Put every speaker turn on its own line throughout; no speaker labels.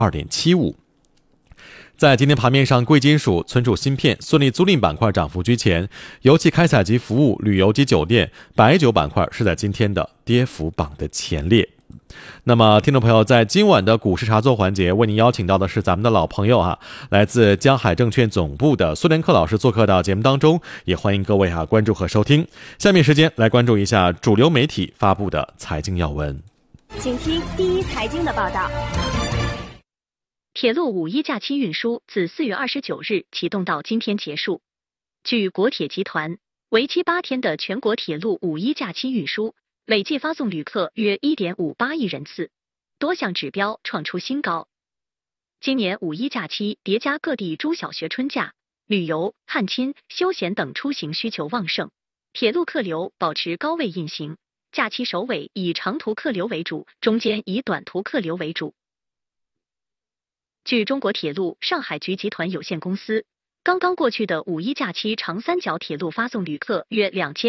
2.75%。在今天盘面上，贵金属、存储芯片、顺利租赁板块涨幅居前，油气开采及服务、旅游及酒店、白酒板块是在今天的跌幅榜的前列。那么听众朋友，在今晚的股市茶座环节，为您邀请到的是咱们的老朋友来自江海证券总部的苏连克老师做客到节目当中，也欢迎各位关注和收听。下面时间来关注一下主流媒体发布的财经要闻，
请听第一财经的报道。
铁路五一假期运输自4月29日启动到今天结束。据国铁集团，为期8天的全国铁路五一假期运输累计发送旅客约 1.58 亿人次，多项指标创出新高。今年五一假期叠加各地中小学春假，旅游、探亲、休闲等出行需求旺盛，铁路客流保持高位运行，假期首尾以长途客流为主，中间以短途客流为主。据中国铁路上海局集团有限公司，刚刚过去的五一假期长三角铁路发送旅客约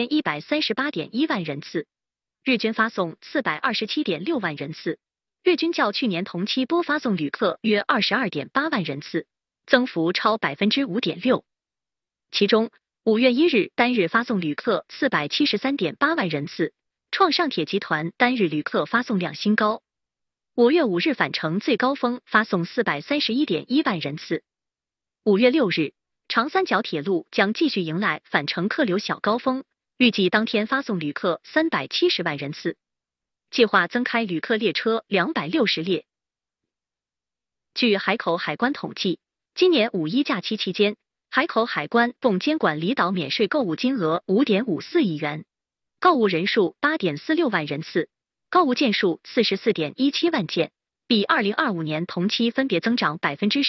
2138.1 万人次，日均发送 427.6 万人次，月均较去年同期多发送旅客约 22.8 万人次，增幅超 5.6%。其中5月1日单日发送旅客 473.8 万人次，创上铁集团单日旅客发送量新高。5月5日返程最高峰发送 431.1 万人次。5月6日，长三角铁路将继续迎来返程客流小高峰，预计当天发送旅客370万人次，计划增开旅客列车260列。据海口海关统计，今年五一假期期间，海口海关共监管离岛免税购物金额 5.54 亿元，购物人数 8.46 万人次，购物件数 44.17 万件，比2025年同期分别增长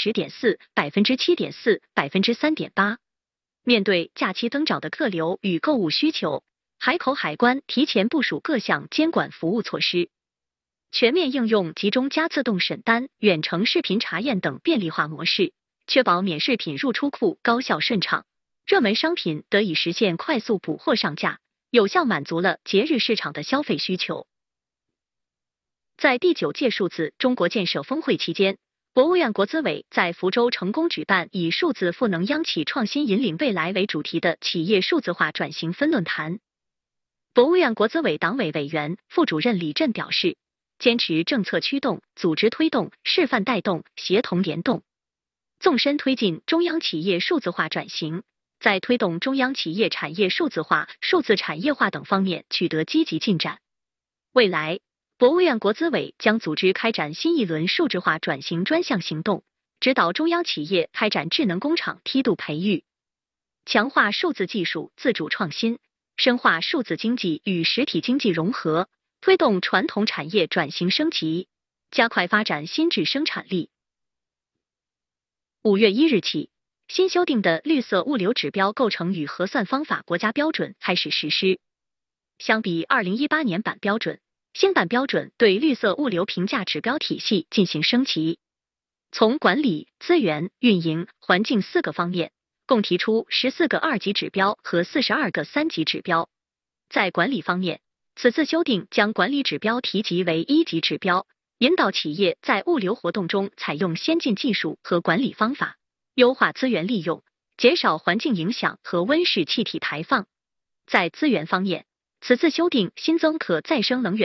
10.4%、7.4%、3.8%。面对假期增长的客流与购物需求，海口海关提前部署各项监管服务措施，全面应用集中加自动审单、远程视频查验等便利化模式，确保免税品入出库高效顺畅，热门商品得以实现快速补货上架，有效满足了节日市场的消费需求。在第9届数字中国建设峰会期间，国务院国资委在福州成功举办以数字赋能央企创新引领未来为主题的企业数字化转型分论坛。国务院国资委党委委员、副主任李振表示，坚持政策驱动、组织推动、示范带动、协同联动，纵深推进中央企业数字化转型，在推动中央企业产业数字化、数字产业化等方面取得积极进展。未来，国务院国资委将组织开展新一轮数字化转型专项行动，指导中央企业开展智能工厂梯度培育，强化数字技术自主创新，深化数字经济与实体经济融合，推动传统产业转型升级，加快发展新质生产力。5月1日起，新修订的绿色物流指标构成与核算方法国家标准开始实施。相比2018年版标准，新版标准对绿色物流评价指标体系进行升级，从管理、资源、运营、环境4个方面，共提出14个2级指标和42个3级指标。在管理方面，此次修订将管理指标提级为1级指标，引导企业在物流活动中采用先进技术和管理方法，优化资源利用，减少环境影响和温室气体排放。在资源方面，此次修订新增可再生能源